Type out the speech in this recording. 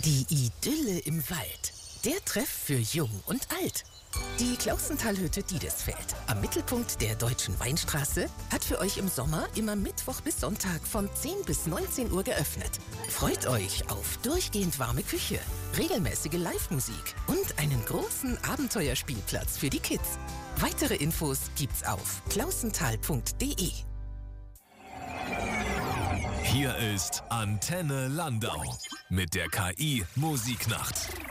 Die Idylle im Wald. Der Treff für Jung und Alt. Die Klausenthalhütte Diedesfeld, am Mittelpunkt der Deutschen Weinstraße, hat für euch im Sommer immer Mittwoch bis Sonntag von 10 bis 19 Uhr geöffnet. Freut euch auf durchgehend warme Küche, regelmäßige Live-Musik und einen großen Abenteuerspielplatz für die Kids. Weitere Infos gibt's auf klausenthal.de. Hier ist Antenne Landau mit der KI Musiknacht.